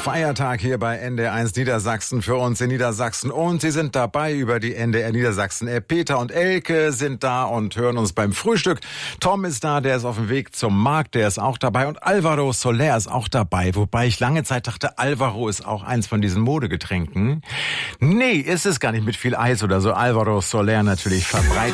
Feiertag hier bei NDR1 Niedersachsen für uns in Niedersachsen und Sie sind dabei über die NDR Niedersachsen App. Peter und Elke sind da und hören uns beim Frühstück. Tom ist da, der ist auf dem Weg zum Markt, der ist auch dabei und Alvaro Soler ist auch dabei, wobei ich lange Zeit dachte, Alvaro ist auch eins von diesen Modegetränken. Nee, ist es gar nicht mit viel Eis oder so. Alvaro Soler natürlich verbreitet